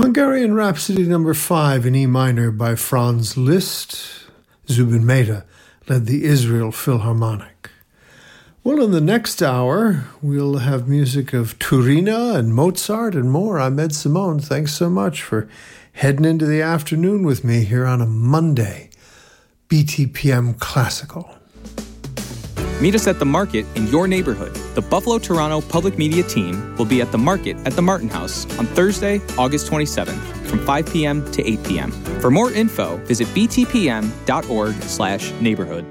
Hungarian Rhapsody number 5 in E minor by Franz Liszt. Zubin Mehta led the Israel Philharmonic. Well, in the next hour, we'll have music of Turina and Mozart and more. I'm Ed Simone. Thanks so much for heading into the afternoon with me here on a Monday. BTPM Classical. Meet us at the market in your neighborhood. The Buffalo Toronto Public Media team will be at the market at the Martin House on Thursday, August 27th from 5 p.m. to 8 p.m. For more info, visit btpm.org/neighborhood.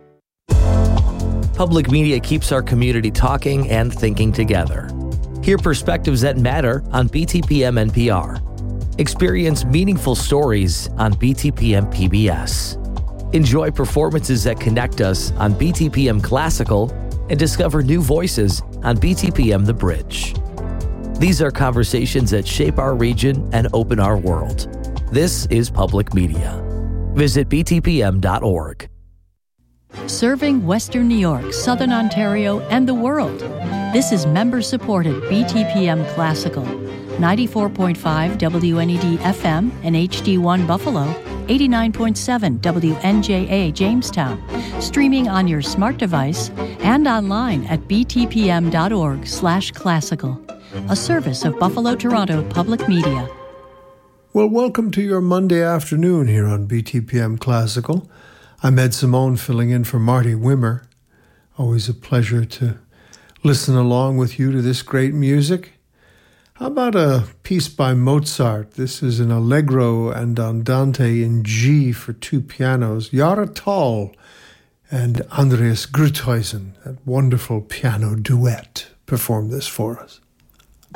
Public media keeps our community talking and thinking together. Hear perspectives that matter on BTPM NPR. Experience meaningful stories on BTPM PBS. Enjoy performances that connect us on BTPM Classical and discover new voices on BTPM The Bridge. These are conversations that shape our region and open our world. This is public media. Visit btpm.org. Serving Western New York, Southern Ontario, and the world. This is member-supported BTPM Classical. 94.5 WNED FM and HD1 Buffalo, 89.7 WNJA Jamestown, streaming on your smart device and online at btpm.org/classical, a service of Buffalo Toronto Public Media. Well, welcome to your Monday afternoon here on BTPM Classical. I'm Ed Simone filling in for Marty Wimmer. Always a pleasure to listen along with you to this great music. How about a piece by Mozart? This is an Allegro and Andante in G for 2 pianos. Jahre Toll and Andreas Gruthuysen, that wonderful piano duet, performed this for us.